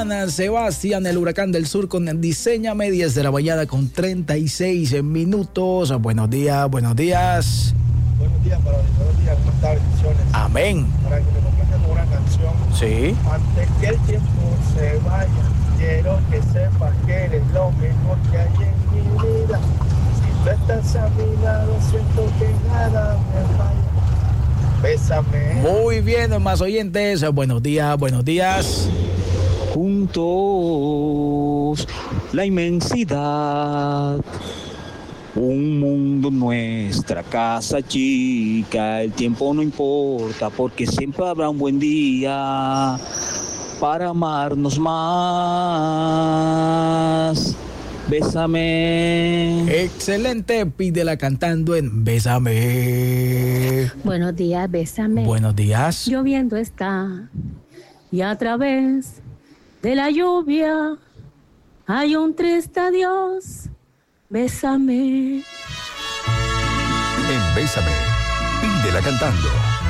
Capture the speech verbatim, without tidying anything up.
Juan Sebastián, el huracán del sur, con Diséñame, diez de la mañana con treinta y seis minutos. Buenos días, buenos días. Buenos días, para buenos días, ¿cómo está? Bendiciones. Amén. Para que me complazcan con una canción. Sí. Antes que el tiempo se vaya, quiero que sepas que eres lo mejor que hay en mi vida. Si tú estás a mi lado, siento que nada me falla. Bésame. Muy bien, más oyentes. Buenos días, buenos días. Juntos, la inmensidad. Un mundo, nuestra casa chica. El tiempo no importa porque siempre habrá un buen día para amarnos más. Bésame. Excelente, pídela cantando en Bésame. Buenos días, bésame. Buenos días. Lloviendo está y a través de la lluvia hay un triste adiós. Bésame. En Bésame, pídela cantando.